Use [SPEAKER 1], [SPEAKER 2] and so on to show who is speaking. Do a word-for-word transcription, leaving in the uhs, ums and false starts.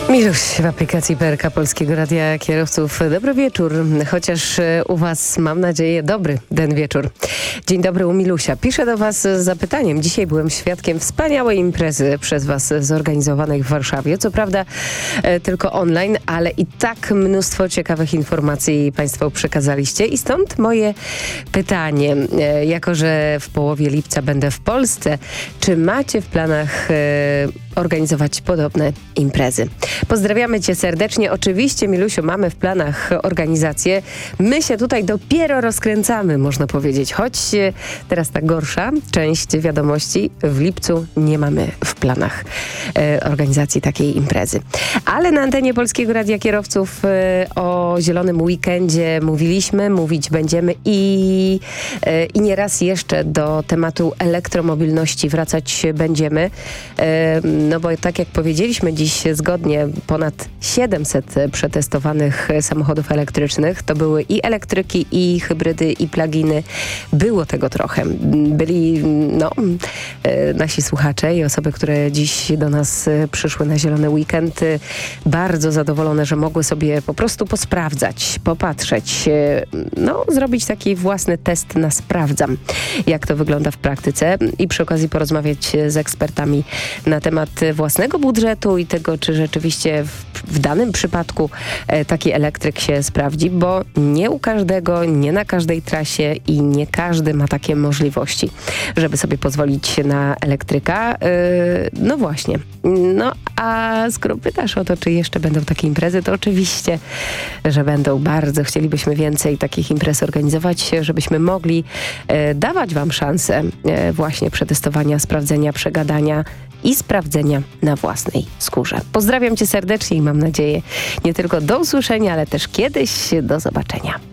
[SPEAKER 1] Miluś w aplikacji P R K Polskiego Radia Kierowców. Dobry wieczór, chociaż u Was, mam nadzieję, dobry ten wieczór. Dzień dobry u Milusia. Piszę do Was z zapytaniem. Dzisiaj byłem świadkiem wspaniałej imprezy przez Was zorganizowanej w Warszawie. Co prawda e, tylko online, ale i tak mnóstwo ciekawych informacji Państwo przekazaliście. I stąd moje pytanie. E, jako że w połowie lipca będę w Polsce, czy macie w planach e, organizować podobne imprezy? Pozdrawiamy Cię serdecznie. Oczywiście, Milusiu, mamy w planach organizację. My się tutaj dopiero rozkręcamy, można powiedzieć. Choć teraz ta gorsza część wiadomości, w lipcu nie mamy w planach e, organizacji takiej imprezy. Ale na antenie Polskiego Radia Kierowców e, o Zielonym Weekendzie mówiliśmy, mówić będziemy i, e, i nieraz jeszcze do tematu elektromobilności wracać będziemy. E, no bo tak jak powiedzieliśmy dziś zgodnie, ponad siedemset przetestowanych samochodów elektrycznych. To były i elektryki, i hybrydy, i pluginy. Było tego trochę. Byli no, nasi słuchacze i osoby, które dziś do nas przyszły na Zielony Weekend, bardzo zadowolone, że mogły sobie po prostu posprawdzać, popatrzeć, no, zrobić taki własny test na sprawdzam, jak to wygląda w praktyce i przy okazji porozmawiać z ekspertami na temat własnego budżetu i tego, czy rzeczywiście w, w danym przypadku e, taki elektryk się sprawdzi, bo nie u każdego, nie na każdej trasie i nie każdy ma takie możliwości, żeby sobie pozwolić na elektryka. E, no właśnie. No a skoro pytasz o to, czy jeszcze będą takie imprezy, to oczywiście, że będą. Bardzo chcielibyśmy więcej takich imprez organizować, żebyśmy mogli e, dawać Wam szansę e, właśnie przetestowania, sprawdzenia, przegadania i sprawdzenia na własnej skórze. Pozdrawiam Cię serdecznie i mam nadzieję nie tylko do usłyszenia, ale też kiedyś do zobaczenia.